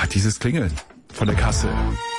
dieses Klingeln von der Kasse.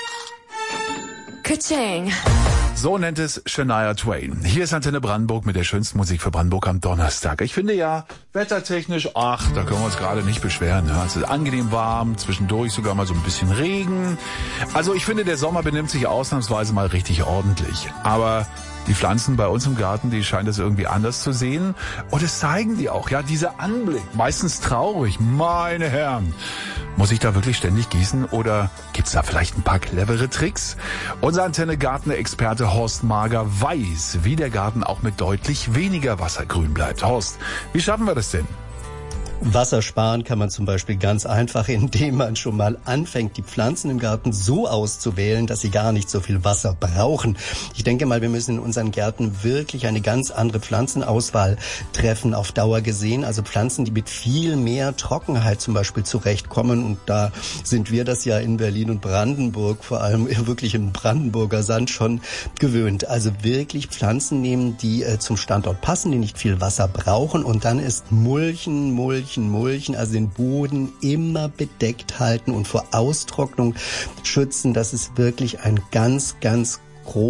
Ka-ching. So nennt es Shania Twain. Hier ist Antenne Brandenburg mit der schönsten Musik für Brandenburg am Donnerstag. Ich finde ja, wettertechnisch, da können wir uns gerade nicht beschweren. Ja. Es ist angenehm warm, zwischendurch sogar mal so ein bisschen Regen. Also ich finde, der Sommer benimmt sich ausnahmsweise mal richtig ordentlich. Aber die Pflanzen bei uns im Garten, die scheinen das irgendwie anders zu sehen. Und es zeigen die auch, ja, dieser Anblick, meistens traurig, meine Herren. Muss ich da wirklich ständig gießen oder gibt's da vielleicht ein paar clevere Tricks? Unser Antenne-Garten-Experte Horst Mager weiß, wie der Garten auch mit deutlich weniger Wasser grün bleibt. Horst, wie schaffen wir das denn? Wasser sparen kann man zum Beispiel ganz einfach, indem man schon mal anfängt, die Pflanzen im Garten so auszuwählen, dass sie gar nicht so viel Wasser brauchen. Ich denke mal, wir müssen in unseren Gärten wirklich eine ganz andere Pflanzenauswahl treffen, auf Dauer gesehen. Also Pflanzen, die mit viel mehr Trockenheit zum Beispiel zurechtkommen. Und da sind wir das ja in Berlin und Brandenburg, vor allem wirklich im Brandenburger Sand schon gewöhnt. Also wirklich Pflanzen nehmen, die zum Standort passen, die nicht viel Wasser brauchen. Und dann ist Mulchen, also den Boden immer bedeckt halten und vor Austrocknung schützen. Das ist wirklich ein ganz, ganz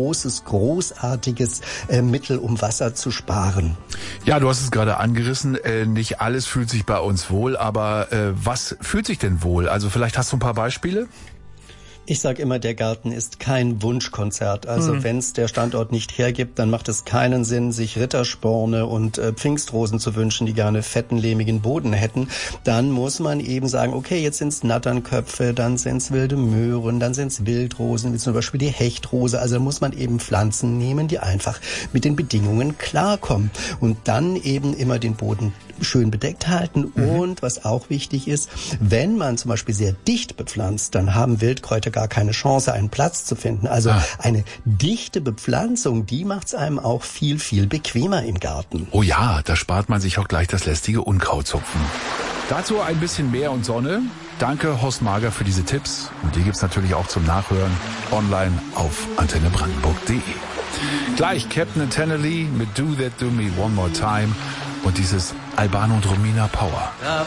großartiges Mittel, um Wasser zu sparen. Ja, du hast es gerade angerissen. Nicht alles fühlt sich bei uns wohl, aber was fühlt sich denn wohl? Also vielleicht hast du ein paar Beispiele? Ich sage immer, der Garten ist kein Wunschkonzert. Also wenn es der Standort nicht hergibt, dann macht es keinen Sinn, sich Rittersporne und Pfingstrosen zu wünschen, die gerne fetten, lehmigen Boden hätten. Dann muss man eben sagen, okay, jetzt sind's Natternköpfe, dann sind's wilde Möhren, dann sind's Wildrosen, wie zum Beispiel die Hechtrose. Also muss man eben Pflanzen nehmen, die einfach mit den Bedingungen klarkommen. Und dann eben immer den Boden schön bedeckt halten. Und was auch wichtig ist, wenn man zum Beispiel sehr dicht bepflanzt, dann haben Wildkräuter gar keine Chance, einen Platz zu finden. Also eine dichte Bepflanzung, die macht's einem auch viel, viel bequemer im Garten. Oh ja, da spart man sich auch gleich das lästige Unkrautzupfen. Dazu ein bisschen mehr und Sonne. Danke, Horst Mager, für diese Tipps. Und die gibt's natürlich auch zum Nachhören online auf antennebrandenburg.de. Gleich Captain Antonelli mit Do That Do Me One More Time und dieses Albano und Romina Power.